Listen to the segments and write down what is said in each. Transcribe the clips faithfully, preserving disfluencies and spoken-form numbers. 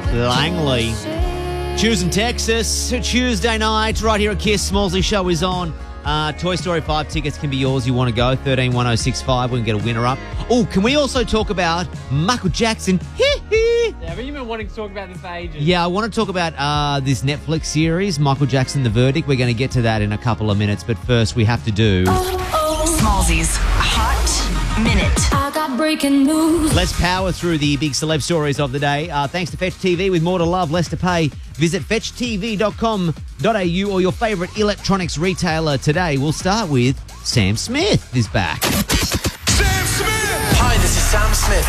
Langley. Choosing Texas, Tuesday night, right here at Kiss. Smallsy Show is on. Uh, Toy Story five tickets can be yours. You want to go? thirteen one oh six five. We can get a winner up. Oh, can we also talk about Michael Jackson? Yeah, but you've been wanting to talk about this for ages. Yeah, I want to talk about uh, this Netflix series, Michael Jackson, The Verdict. We're going to get to that in a couple of minutes, but first we have to do... Smallsy's Hot Minute. I got breaking news. Let's power through the big celeb stories of the day. Uh, thanks to Fetch T V with more to love, less to pay. Visit fetch t v dot com dot a u or your favourite electronics retailer today. We'll start with Sam Smith is back. Sam Smith! Hi, this is Sam Smith.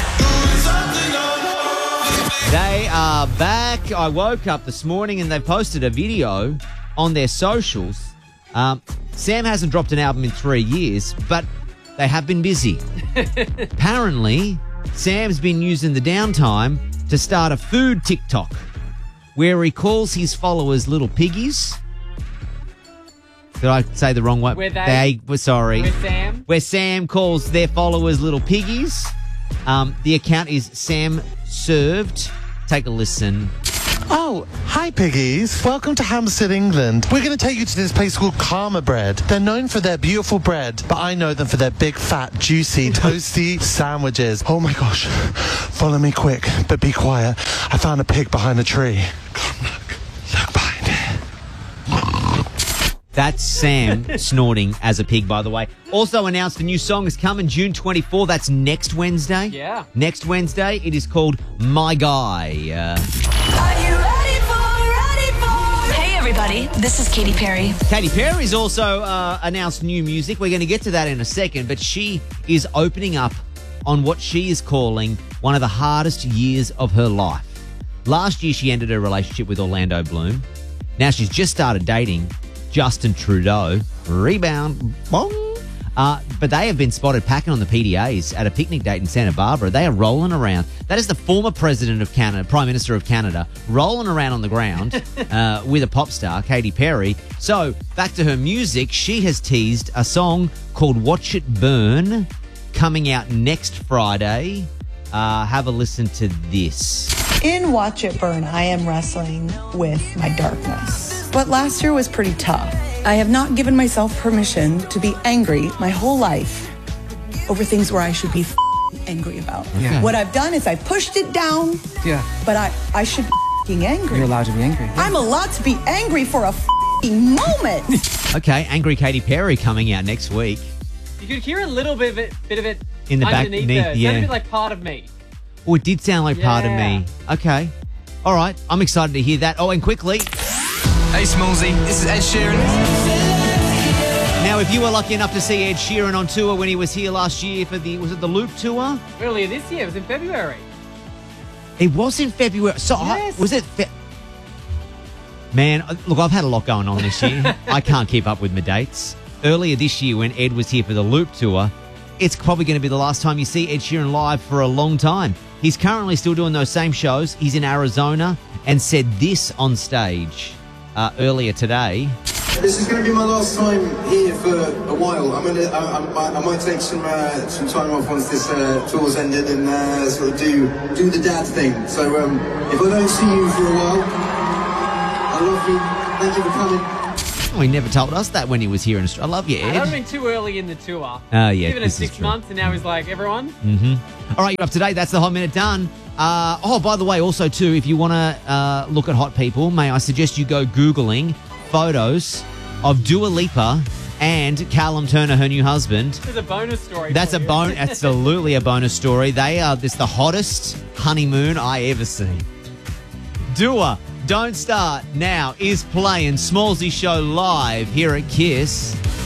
They are back. I woke up this morning and they posted a video on their socials. Um, Sam hasn't dropped an album in three years, but they have been busy. Apparently, Sam's been using the downtime to start a food TikTok where he calls his followers little piggies. Did I say the wrong way? Where they... were sorry. Where Sam... Where Sam calls their followers little piggies. Um, the account is Sam Served. Take a listen. Oh, hi piggies. Welcome to Hampstead, England. We're going to take you to this place called Karma Bread. They're known for their beautiful bread, but I know them for their big, fat, juicy, toasty sandwiches. Oh my gosh. Follow me quick, but be quiet. I found a pig behind a tree. Come look. Look behind it. That's Sam snorting as a pig, by the way. Also announced a new song is coming June twenty-fourth. That's next Wednesday. Yeah. Next Wednesday. It is called My Guy. Uh, Are you ready for, ready for? Hey, everybody. This is Katy Perry. Katy Perry's also uh, announced new music. We're going to get to that in a second, but she is opening up on what she is calling one of the hardest years of her life. Last year, she ended her relationship with Orlando Bloom. Now she's just started dating Justin Trudeau. Rebound. Bong. Uh, but they have been spotted packing on the P D As at a picnic date in Santa Barbara. They are rolling around. That is the former president of Canada, Prime Minister of Canada, rolling around on the ground uh, with a pop star, Katy Perry. So, back to her music. She has teased a song called Watch It Burn, coming out next Friday. Uh, have a listen to this. In Watch It Burn, I am wrestling with my darkness. But last year was pretty tough. I have not given myself permission to be angry my whole life over things where I should be f***ing angry about. Yeah. What I've done is I pushed it down, Yeah. but I, I should be f***ing angry. You're allowed to be angry. Yeah. I'm allowed to be angry for a f***ing moment. Okay, Angry Katy Perry coming out next week. You could hear a little bit of it, bit of it In the back- underneath neath, there. It yeah. sounded a bit like Part of Me. Oh, it did sound like part of Yeah. me. Okay. All right. I'm excited to hear that. Oh, and quickly, Hey, Smallsy. This is Ed Sheeran. now if you were lucky enough to see Ed Sheeran on tour when he was here last year for the, was it the Loop tour? Earlier this year, it was in February. It was in February. So I, Yes. was it? Fe- Man, uh, look, I've had a lot going on this year. I can't keep up with my dates. Earlier this year when Ed was here for the Loop tour, it's probably going to be the last time you see Ed Sheeran live for a long time. He's currently still doing those same shows. He's in Arizona and said this on stage uh, earlier today. This is going to be my last time here for a while. I'm gonna, I, I, might- I might take some uh, some time off once this uh, tour's ended and uh, sort of do do the dad thing. So um, if I don't see you for a while, I love you. Thank you for coming. Oh, he never told us that when he was here in Australia. I love you, That would have Ed. been too early in the tour. Oh, yeah, Given it this is six true. months, and now he's like, everyone. All right, you're up to date. That's the Hot Minute done. Uh, oh, by the way, also, too, if you want to uh, look at hot people, may I suggest you go Googling photos of Dua Lipa and Callum Turner, her new husband. This is a bonus story. That's for a you. bone, absolutely a bonus story. They are this the hottest honeymoon I ever seen. Dua, Don't Start Now is playing Smallsy Show live here at Kiss.